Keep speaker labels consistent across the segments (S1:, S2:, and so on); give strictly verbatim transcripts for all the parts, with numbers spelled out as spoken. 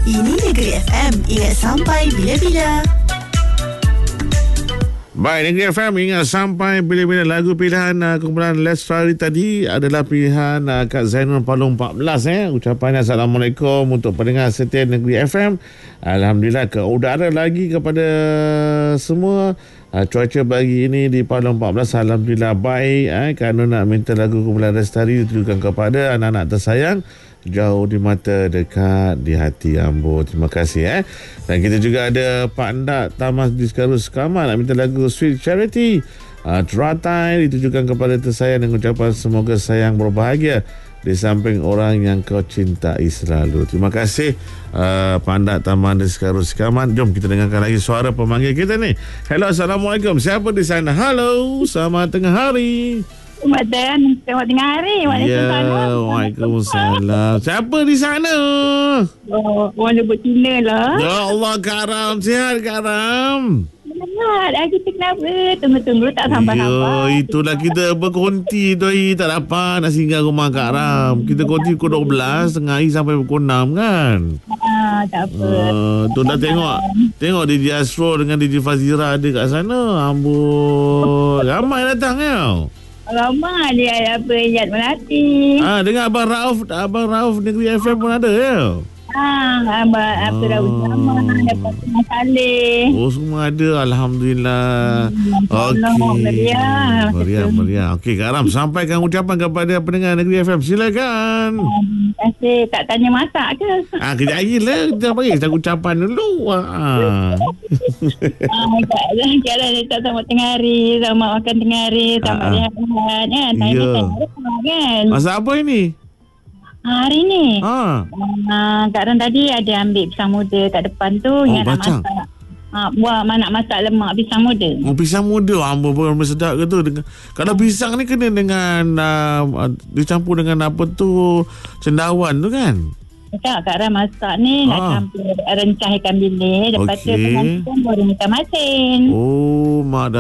S1: Ini Negeri F M. Ingat sampai bila-bila.
S2: Baik, Negeri F M ingat sampai bila-bila. Lagu pilihan uh, kumpulan Lestari tadi adalah pilihan uh, Kak Zainul Palung empat belas eh. Ucapannya Assalamualaikum untuk pendengar setia Negeri F M. Alhamdulillah ke udara lagi kepada semua. Uh, cuaca pagi ini di Palung empat belas Alhamdulillah baik eh. Kerana nak minta lagu kumpulan Lestari ditujukan kepada anak-anak tersayang, jauh di mata, dekat di hati Ambo. Terima kasih eh. Dan kita juga ada Pak Ndak Tamas Diskarus Kamal nak minta lagu Sweet Charity uh, Teratai ditujukan kepada tersayang dengan ucapan semoga sayang berbahagia di samping orang yang kau cintai selalu. Terima kasih uh, Pak Ndak Tamas Diskarus Kamal. Jom kita dengarkan lagi suara pemanggil kita ni. Hello, Assalamualaikum. Siapa di sana? Halo, selamat tengah hari.
S3: Madan, selamat tengah hari.
S2: Waalaikumsalam. Ya, Waalaikumsalam. Siapa di sana?
S3: Oh, orang lebut Cina lah.
S2: Ya Allah, Kak Ram. Sihat, Kak Ram?
S3: Selamat. Ah, kita kenapa? Tunggu-tunggu tak sampai-sampai.
S2: Ya, itulah kita berkonti tu hari. Tak dapat nak singgah rumah Kak Ram. Kita konti pukul dua belas, tengah hari sampai pukul enam kan?
S3: Ah, tak apa.
S2: Uh, tu dah tengok. Tengok D J Astro dengan D J Fazira ada kat sana. Ambul. Ramai datang ya.
S3: Ramai dia apa Yat Melati.
S2: Ah, dengan Abang Rauf, Abang Rauf Negeri F M pun ada ya.
S3: Ah, Abang apa dah utama, dapat Mas Saleh.
S2: Oh, semua ada, alhamdulillah.
S3: Hmm,
S2: Okey.
S3: Meriah.
S2: Meriah, meriah. Okey, Kak Ram, sampaikan ucapan kepada pendengar Negeri F M. Silakan.
S3: Terima kasih. Tak tanya masak ke?
S2: Ah, kejap lagi lah. Kita bagi kita ucapan dulu. Ah.
S3: Ah, sekarang ni tak selamat tengah hari, selamat makan tengah hari, selamat
S2: Ah, ah.
S3: rehat kan. Tanya
S2: Ya.
S3: kan.
S2: Masa apa ini?
S3: Hari ni
S2: Ah.
S3: uh, Kak Ran tadi ada ambil pisang muda kat depan tu
S2: Oh,
S3: yang nak
S2: bacang.
S3: masak. Uh, buat nak masak lemak pisang muda.
S2: Oh, pisang muda. Ambul pun sedap ke tu. Dengan, kalau pisang ni kena dengan uh, dicampur dengan apa tu, cendawan tu kan?
S3: Tak, Kak Ran masak ni
S2: Ah.
S3: nak campur rencah ikan bilis. Lepas tu
S2: Okey.
S3: pengantin goreng ikan masin.
S2: Oh, Mak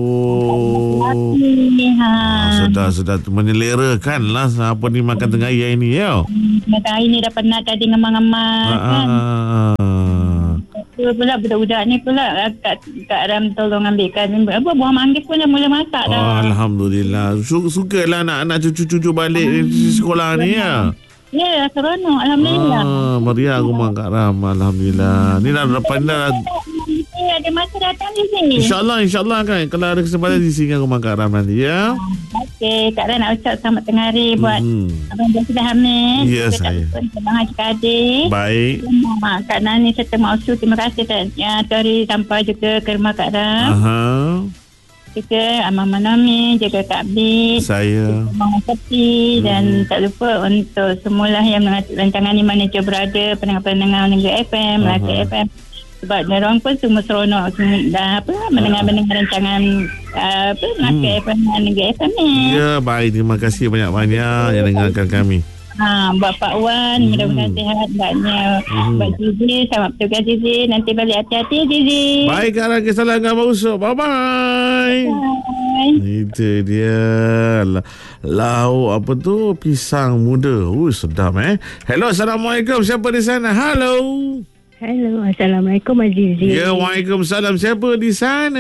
S2: Datuk.
S3: Ha.
S2: Ah, sedap-sedap tu menyelerakan lah apa ni makan tengah hari ni ya.
S3: Makan hari ni dah penat tadi ngemas-ngemas
S2: Ah,
S3: kan.
S2: ah, ah.
S3: Tu pula budak-budak ni pula Kak, Kak Ram tolong ambilkan apa buah manggis pun dah mula masak
S2: Oh,
S3: dah.
S2: Alhamdulillah. Su- Sukalah anak-anak cucu-cucu balik di sekolah ni ya.
S3: Ya, seronok. Alhamdulillah.
S2: Ah, meriah rumah Kak Ram. Alhamdulillah. Ni dah depan dah.
S3: Ya, ada masa datang di sini.
S2: InsyaAllah, insyaAllah kan. Kalau ada kesempatan di sini rumah Kak Ram nanti ya.
S3: Okey, Kak Ram nak ucap selamat tengah hari buat
S2: Hmm.
S3: Abang Jan sudah hamil.
S2: Ya,
S3: Kita
S2: saya.
S3: tak lupa Abang Haji Kadir.
S2: Baik.
S3: Mak Kak Nani serta Mak Usu, terima kasih ya, tu hari sampai juga ke rumah Kak Ram.
S2: Aha.
S3: Kita Amang Manami, jaga Kak Bit,
S2: Saya.
S3: Abang Seti, dan tak lupa untuk semualah yang rancangan ni manager berada, pendengar-pendengar Negeri F M, Melaka F M. Sebab mereka pun semua seronok semua, dah apa mendengar-mendengar rancangan uh, apa Melaka F M dan Negeri F M ni.
S2: Ya, baik. Terima kasih banyak-banyak yang dengarkan kami.
S3: Ha, buat Pak Wan,
S2: Hmm.
S3: mudah-mudahan sihat. Buatnya
S2: Hmm.
S3: buat Zizi, selamat bertugas Zizi. Nanti balik hati-hati Zizi.
S2: Baik, Kak Ram. Kesalah dengan Abang Usuk. Bye-bye.
S3: Bye.
S2: Itu dia La- lauk apa tu, pisang muda. Uh, sedap eh. Hello, Assalamualaikum. Siapa di sana? Halo.
S4: Hello, Assalamualaikum Azizi.
S2: Ya, Waalaikumsalam. Siapa di sana?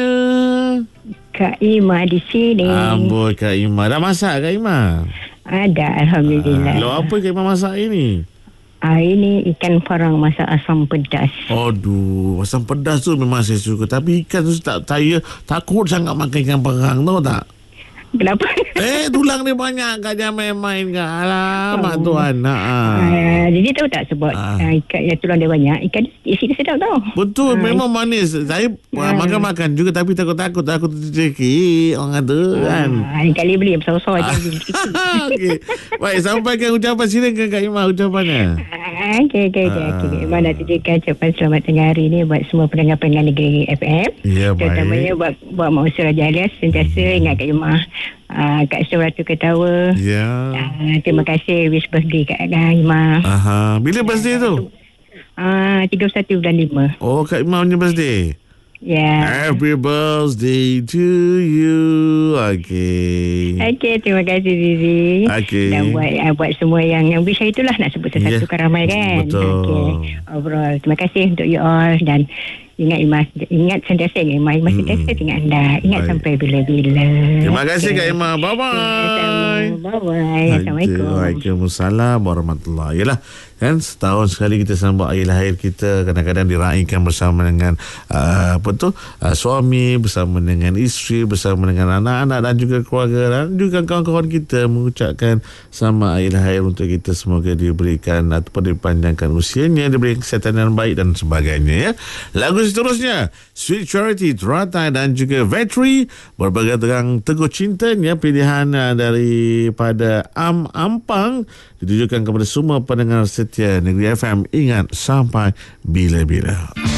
S4: Kak Ima di sini.
S2: Amboi, Kak Ima. Dah masak Kak Ima?
S4: Ada, Alhamdulillah.
S2: Lauk apa Kak Ima masak ini?
S4: Ah, ini ikan parang masak asam pedas.
S2: Aduh, asam pedas tu memang saya suka. Tapi ikan tu tak, saya takut sangat makan ikan parang, tahu tak?
S4: Kenapa?
S2: Eh, tulang dia banyak Kak, jangan main-main Kak. Alamak
S4: Oh.
S2: tuan. Ha.
S4: Ah, jadi tahu tak sebab
S2: Ah.
S4: ah. ikan yang tulang dia banyak, ikan isi dia sedap tau.
S2: Betul, memang manis. Saya
S4: Ah.
S2: makan-makan juga tapi takut-takut. Takut tercekik. Orang kata kan.
S4: Ah, lain kali beli yang besar-besar je.
S2: Okey. Baik, sampaikan ucapan. Silakan Kak Ima ucapannya.
S4: Ah, Okey, okey, okey.
S2: Ah.
S4: Okay. Mana tujukan ucapan selamat tengah hari ni buat semua pendengar-pendengar Negeri F M.
S2: Ya,
S4: Terutamanya
S2: baik.
S4: buat buat Mak Usul Raja Alias sentiasa ingat Kak Imah. Uh, Kak Syur Ratu Ketawa.
S2: Ya.
S4: Uh, terima kasih wish birthday Kak Imah.
S2: Aha. Bila birthday tu?
S4: Uh, tiga puluh satu bulan lima.
S2: Oh, Kak Ima punya birthday.
S4: Ya.
S2: Happy birthday to you. Okey.
S4: Okey, terima kasih Zizi.
S2: Okey.
S4: Dan buat uh, buat semua yang yang wish hari itulah nak sebut satu-satu
S2: Yeah.
S4: kan ramai kan.
S2: Betul.
S4: Okey. Overall, terima kasih untuk you all dan ingat Imah, ingat sentiasa ingat Imah, Imah sentiasa
S2: Mm-mm.
S4: ingat anda. Ingat
S2: Baik.
S4: sampai bila-bila.
S2: Terima kasih
S4: Okey.
S2: Kak Imah. Bye-bye.
S4: Bye-bye. Assalamualaikum.
S2: Waalaikumsalam warahmatullahi. Yalah, kan setahun sekali kita sambut hari lahir kita, kadang-kadang diraikan bersama dengan uh, apa tu uh, suami, bersama dengan isteri, bersama dengan anak-anak dan juga keluarga dan juga kawan-kawan kita, mengucapkan selamat hari lahir untuk kita, semoga diberikan ataupun dipanjangkan usianya, diberikan kesihatan yang baik dan sebagainya ya. Lagu seterusnya Sweet Charity, Teratai dan juga Vetri, berbagai terang teguh cintanya, pilihan uh, daripada Am Ampang, ditujukan kepada semua pendengar setia Negeri F M. Ingat sampai bila-bila.